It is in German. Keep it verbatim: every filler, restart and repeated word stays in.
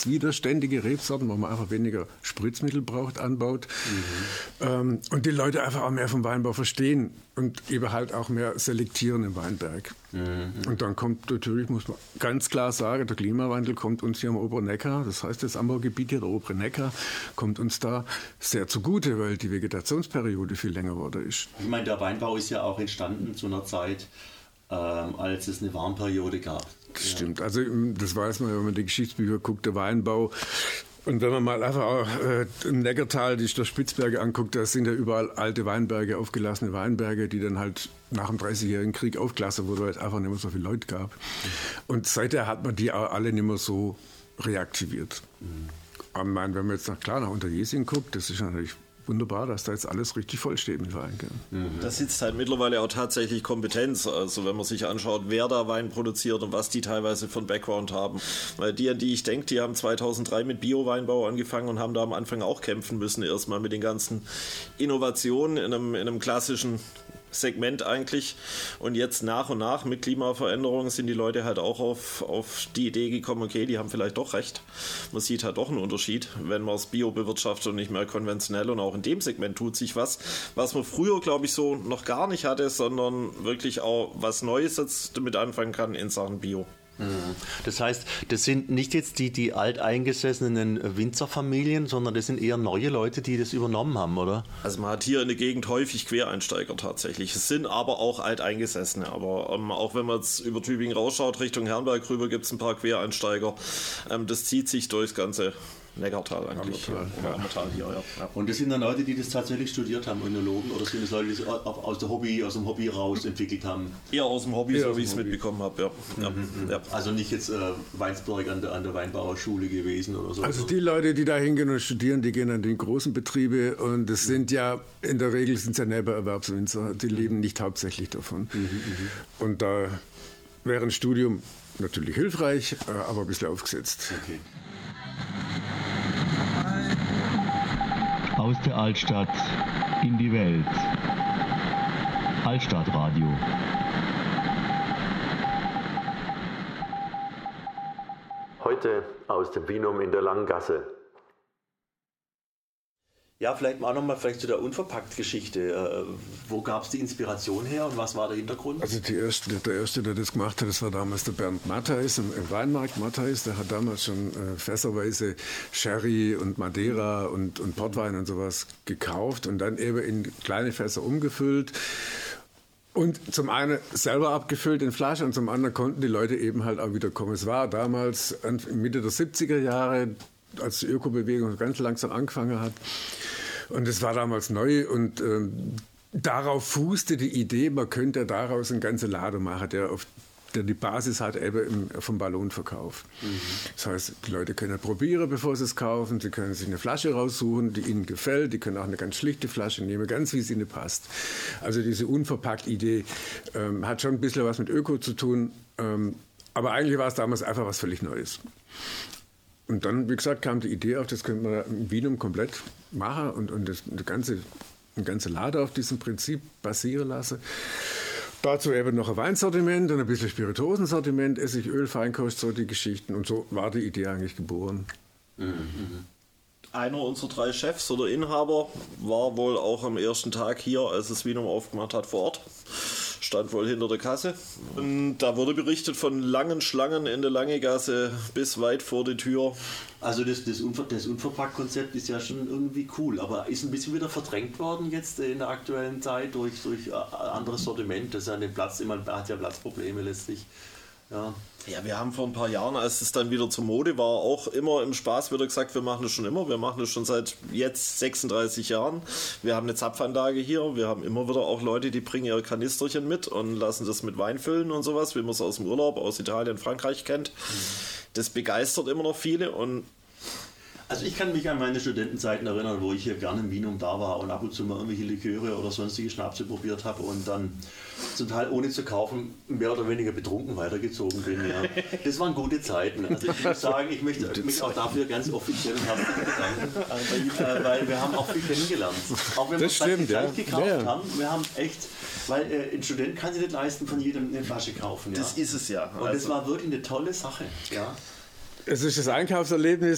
widerständige Rebsorten, wo man einfach weniger Spritzmittel braucht, anbaut. Mhm. Ähm, und die Leute einfach auch mehr vom Weinbau verstehen und eben halt auch mehr selektieren im Weinberg. Mhm. Und dann kommt natürlich, muss man ganz klar sagen, der Klimawandel kommt uns hier am oberen Neckar, das heißt das Anbaugebiet hier, der obere Neckar, kommt uns da sehr zugute, weil die Vegetationsperiode viel länger wurde ist. Ich meine, der Weinbau ist ja auch entstanden zu einer Zeit, ähm, als es eine Warmperiode gab. Das stimmt, also das weiß man, wenn man die Geschichtsbücher guckt, der Weinbau. Und wenn man mal einfach auch, äh, im Neckartal die Spitzberge anguckt, da sind ja überall alte Weinberge, aufgelassene Weinberge, die dann halt nach dem dreißigjährigen Krieg aufgelassen wurden, weil es einfach nicht mehr so viele Leute gab. Und seither hat man die auch alle nicht mehr so reaktiviert. Mhm. Aber ich meine, wenn man jetzt nach, klar nach Unterjesing guckt, das ist natürlich wunderbar, dass da jetzt alles richtig voll steht mit Wein. Mhm. Da sitzt halt mittlerweile auch tatsächlich Kompetenz. Also wenn man sich anschaut, wer da Wein produziert und was die teilweise für einen Background haben. Weil die, an die ich denke, die haben zweitausenddrei mit Bio-Weinbau angefangen und haben da am Anfang auch kämpfen müssen, erstmal mit den ganzen Innovationen in einem, in einem klassischen Segment eigentlich. Und jetzt nach und nach mit Klimaveränderungen sind die Leute halt auch auf, auf die Idee gekommen, okay, die haben vielleicht doch recht. Man sieht halt doch einen Unterschied, wenn man es bio bewirtschaftet und nicht mehr konventionell. Und auch in dem Segment tut sich was, was man früher, glaube ich, so noch gar nicht hatte, sondern wirklich auch was Neues jetzt damit anfangen kann in Sachen Bio. Das heißt, das sind nicht jetzt die, die alteingesessenen Winzerfamilien, sondern das sind eher neue Leute, die das übernommen haben, oder? Also man hat hier in der Gegend häufig Quereinsteiger tatsächlich. Es sind aber auch Alteingesessene. Aber ähm, auch wenn man jetzt über Tübingen rausschaut, Richtung Herrenberg rüber, gibt es ein paar Quereinsteiger. Ähm, das zieht sich durchs ganze Neckartal eigentlich. Ja, ja. Ammertal hier, ja. Ja. Und das sind dann Leute, die das tatsächlich studiert haben, Önologen, oder sind das Leute, die das aus, der Hobby, aus dem Hobby raus entwickelt haben? Eher aus dem Hobby, ja, so wie ich es mitbekommen habe. Ja. Ja. Mhm. Ja. Also nicht jetzt äh, Weinsberg an der, an der Weinbauerschule gewesen oder so? Also die Leute, die da hingehen und studieren, die gehen an die großen Betriebe und das sind ja, in der Regel sind es ja Nebenerwerbswinzer, die leben nicht hauptsächlich davon. Mhm. Und da wäre ein Studium natürlich hilfreich, aber ein bisschen aufgesetzt. Okay. Aus der Altstadt in die Welt. Altstadtradio. Heute aus dem Vinum in der Langgasse. Ja, vielleicht mal auch nochmal vielleicht zu der Unverpackt-Geschichte. Äh, wo gab es die Inspiration her und was war der Hintergrund? Also die erste, der Erste, der das gemacht hat, das war damals der Bernd Mattheis im, im Weinmarkt Mattheis. Der hat damals schon äh, fässerweise Sherry und Madeira und, und Portwein und sowas gekauft und dann eben in kleine Fässer umgefüllt. Und zum einen selber abgefüllt in Flaschen und zum anderen konnten die Leute eben halt auch wieder kommen. Es war damals Mitte der siebziger Jahre, als die Ökobewegung ganz langsam angefangen hat. Und es war damals neu und ähm, darauf fußte die Idee, man könnte daraus einen ganzen Laden machen, der, auf, der die Basis hat eben im, vom Ballonverkauf. Mhm. Das heißt, die Leute können probieren, bevor sie es kaufen. Sie können sich eine Flasche raussuchen, die ihnen gefällt. Die können auch eine ganz schlichte Flasche nehmen, ganz wie es ihnen passt. Also diese Unverpackt-Idee ähm, hat schon ein bisschen was mit Öko zu tun. Ähm, aber eigentlich war es damals einfach was völlig Neues. Und dann, wie gesagt, kam die Idee auf, das könnte man im Vinum komplett machen und, und das, das ganze, ein ganze Laden auf diesem Prinzip basieren lassen. Dazu eben noch ein Weinsortiment und ein bisschen Spirituosensortiment, Essigöl, Feinkost, so die Geschichten. Und so war die Idee eigentlich geboren. Mhm. Einer unserer drei Chefs oder Inhaber war wohl auch am ersten Tag hier, als das Vinum aufgemacht hat, vor Ort. Stand wohl hinter der Kasse. Und da wurde berichtet von langen Schlangen in der Langegasse bis weit vor die Tür. Also das, das, Unver- das Unverpackt-Konzept ist ja schon irgendwie cool, aber ist ein bisschen wieder verdrängt worden jetzt in der aktuellen Zeit durch, durch anderes Sortiment. Das ist ja den Platz, man hat ja Platzprobleme letztlich. Ja. Ja, wir haben vor ein paar Jahren, als es dann wieder zur Mode war, auch immer im Spaß wieder gesagt, wir machen das schon immer. Wir machen das schon seit jetzt sechsunddreißig Jahren. Wir haben eine Zapfanlage hier. Wir haben immer wieder auch Leute, die bringen ihre Kanisterchen mit und lassen das mit Wein füllen und sowas, wie man es aus dem Urlaub, aus Italien, Frankreich kennt. Das begeistert immer noch viele und Also ich kann mich an meine Studentenzeiten erinnern, wo ich hier gerne im Vinum da war und ab und zu mal irgendwelche Liköre oder sonstige Schnapse probiert habe und dann zum Teil ohne zu kaufen mehr oder weniger betrunken weitergezogen bin. Ja. Das waren gute Zeiten. Also ich muss sagen, ich möchte mich auch dafür ganz offiziell und herzlich bedanken, weil wir haben auch viel kennengelernt. Auch wenn wir es gleich ja. gekauft ja, ja. haben, wir haben echt, weil äh, ein Student kann sich nicht leisten, von jedem eine Flasche kaufen. Ja. Das ist es ja. Und also. Das war wirklich eine tolle Sache. Ja. Es ist das Einkaufserlebnis